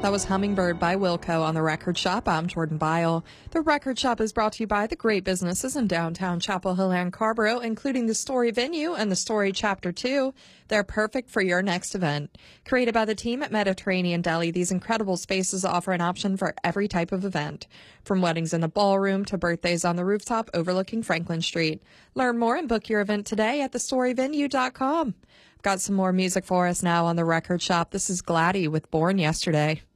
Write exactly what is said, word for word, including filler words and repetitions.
That was Hummingbird by Wilco on The Record Shop. I'm Jordan Byle. The Record Shop is brought to you by the great businesses in downtown Chapel Hill and Carrboro, including the Story Venue and the Story Chapter two. They're perfect for your next event. Created by the team at Mediterranean Deli, these incredible spaces offer an option for every type of event, from weddings in the ballroom to birthdays on the rooftop overlooking Franklin Street. Learn more and book your event today at the story venue dot com. Got some more music for us now on The Record Shop. This is Gladdy with Born Yesterday.